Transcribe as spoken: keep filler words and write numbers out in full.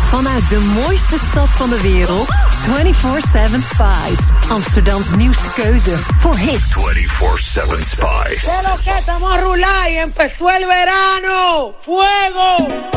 Vanuit de mooiste stad van de wereld, vierentwintig zeven Spice. Amsterdams nieuwste keuze voor hits. vierentwintig zeven Spice. De lo que estamos a rular y empezó el verano. ¡Fuego!